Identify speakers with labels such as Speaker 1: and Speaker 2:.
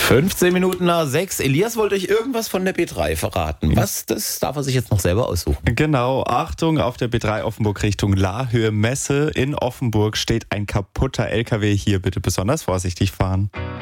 Speaker 1: 15 Minuten nach 6. Elias wollte euch irgendwas von der B3 verraten. Was? Das darf er sich jetzt noch selber aussuchen.
Speaker 2: Genau, Achtung, auf der B3 Offenburg Richtung Lahnhöhe Messe in Offenburg steht ein kaputter LKW. Hier bitte besonders vorsichtig fahren.